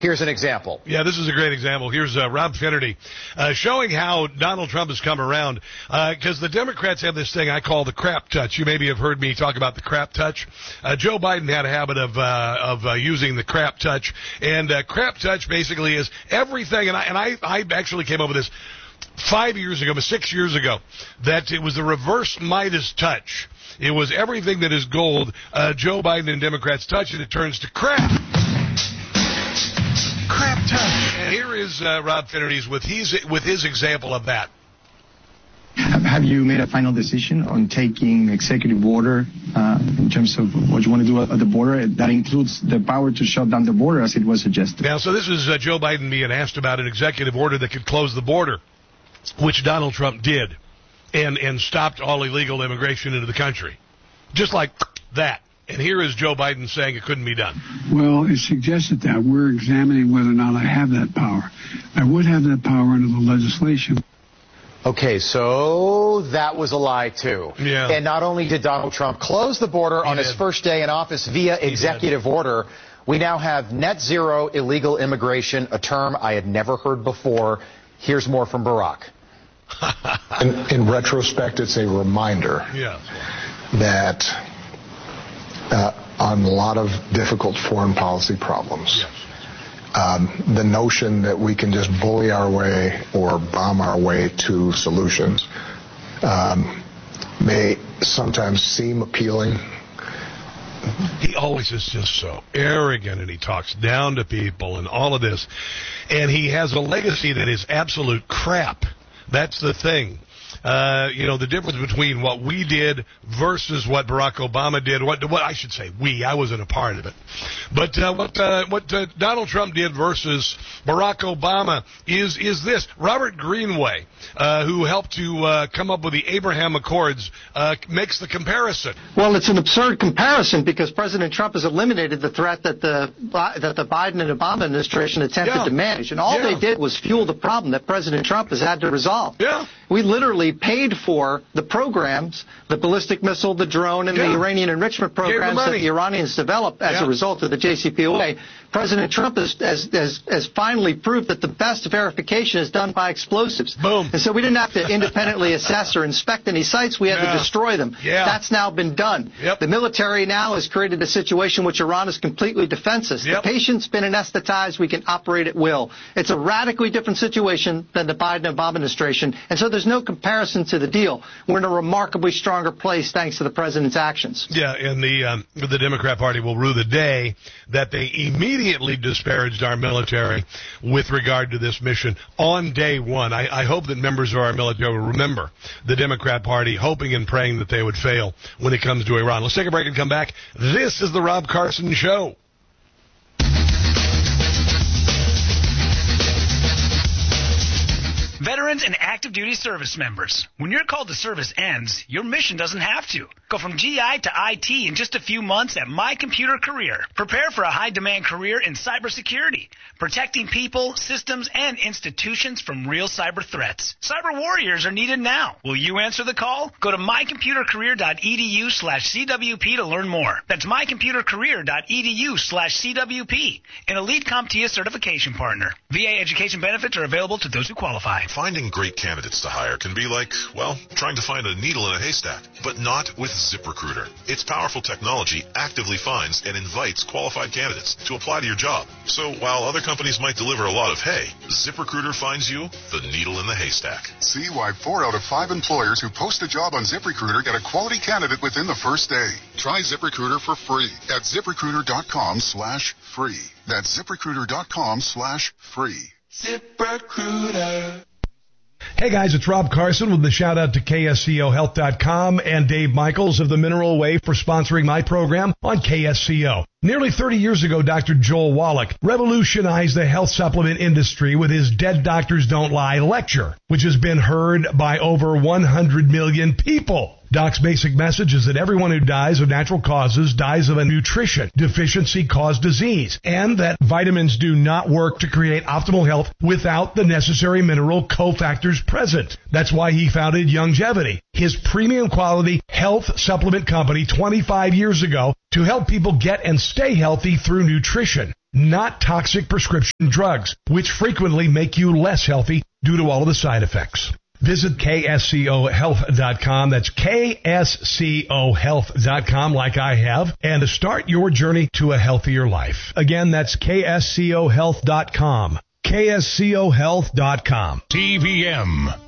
Here's an example. Yeah, this is a great example. Here's Rob Finnerty showing how Donald Trump has come around, because the Democrats have this thing I call the crap touch. You maybe have heard me talk about the crap touch. Joe Biden had a habit of using the crap touch, and crap touch basically is everything, and I actually came up with this 6 years ago, that it was the reverse Midas touch. It was everything that is gold, Joe Biden and Democrats touch, and it turns to crap. Crap touch. And here is Rob Finnerty with his example of that. Have you made a final decision on taking executive order in terms of what you want to do at the border? That includes the power to shut down the border, as it was suggested. Now, so this is Joe Biden being asked about an executive order that could close the border, which Donald Trump did, and stopped all illegal immigration into the country. Just like that. And here is Joe Biden saying it couldn't be done. Well, it suggested that. We're examining whether or not I have that power. I would have that power under the legislation. Okay, so that was a lie, too. Yeah. And not only did Donald Trump close the border on his first day in office via executive order, we now have net zero illegal immigration, a term I had never heard before. Here's more from Barack. In retrospect, it's a reminder that on a lot of difficult foreign policy problems, the notion that we can just bully our way or bomb our way to solutions may sometimes seem appealing. He always is just so arrogant, and he talks down to people and all of this. And he has a legacy that is absolute crap. That's the thing. The difference between what we did versus what Barack Obama did, what I should say I wasn't a part of it. But what Donald Trump did versus Barack Obama is this. Robert Greenway, who helped to come up with the Abraham Accords, makes the comparison. Well, it's an absurd comparison because President Trump has eliminated the threat that the Biden and Obama administration attempted to manage. And all they did was fuel the problem that President Trump has had to resolve. Yeah. We literally paid for the programs, the ballistic missile, the drone, and the uranium enrichment programs that the Iranians developed as a result of the JCPOA. President Trump has finally proved that the best verification is done by explosives. Boom. And so we didn't have to independently assess or inspect any sites. We had to destroy them. Yeah. That's now been done. Yep. The military now has created a situation which Iran is completely defenseless. Yep. The patient's been anesthetized. We can operate at will. It's a radically different situation than the Biden-Obama administration. And so there's no comparison to the deal. We're in a remarkably stronger place thanks to the president's actions. Yeah, and the Democrat Party will rue the day that they immediately disparaged our military with regard to this mission on day one. I hope that members of our military will remember the Democrat Party hoping and praying that they would fail when it comes to Iran. Let's take a break and come back. This is the Rob Carson Show. Veterans and active duty service members. When your call to service ends, your mission doesn't have to. Go from GI to IT in just a few months at My Computer Career. Prepare for a high-demand career in cybersecurity, protecting people, systems, and institutions from real cyber threats. Cyber warriors are needed now. Will you answer the call? Go to mycomputercareer.edu/CWP to learn more. That's mycomputercareer.edu/CWP, an elite CompTIA certification partner. VA education benefits are available to those who qualify. Finding great candidates to hire can be like, well, trying to find a needle in a haystack, but not with ZipRecruiter. Its powerful technology actively finds and invites qualified candidates to apply to your job. So while other companies might deliver a lot of hay, ZipRecruiter finds you the needle in the haystack. See why 4 out of 5 employers who post a job on ZipRecruiter get a quality candidate within the first day. Try ZipRecruiter for free at ZipRecruiter.com/free. That's ZipRecruiter.com/free. ZipRecruiter. Hey guys, it's Rob Carson with the shout out to KSCOHealth.com and Dave Michaels of the Mineral Way for sponsoring my program on KSCO. Nearly 30 years ago, Dr. Joel Wallach revolutionized the health supplement industry with his Dead Doctors Don't Lie lecture, which has been heard by over 100 million people. Doc's basic message is that everyone who dies of natural causes dies of a nutrition deficiency caused disease, and that vitamins do not work to create optimal health without the necessary mineral cofactors present. That's why he founded Youngevity, his premium quality health supplement company 25 years ago, to help people get and stay healthy through nutrition. not toxic prescription drugs, which frequently make you less healthy due to all of the side effects. Visit KSCOHealth.com. That's KSCOHealth.com, like I have, and to start your journey to a healthier life. Again, that's KSCOHealth.com. KSCOHealth.com. TVM.